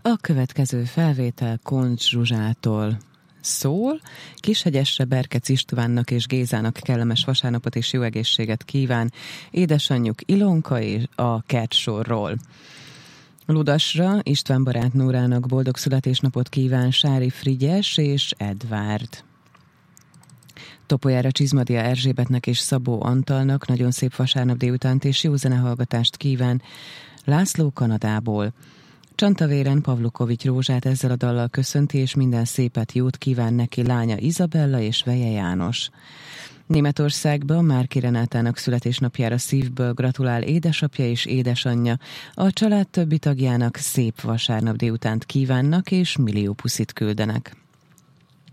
A következő felvétel Koncs Zsuzsától szól. Kishegyesre Berkec Istvánnak és Gézának kellemes vasárnapot és jó egészséget kíván édesanyjuk Ilonka és a Kertsorról. Ludasra István barátnórának boldog születésnapot kíván Sári Frigyes és Edvárd. Topolyára Csizmadia Erzsébetnek és Szabó Antalnak nagyon szép vasárnap délutánt és jó zenehallgatást kíván László Kanadából. Csantavéren Pavlukovics Rózsát ezzel a dallal köszönti, és minden szépet, jót kíván neki lánya Izabella és Veje János. Németországban Márki Renátának születésnapjára szívből gratulál édesapja és édesanyja. A család többi tagjának szép vasárnap délutánt kívánnak, és millió puszit küldenek.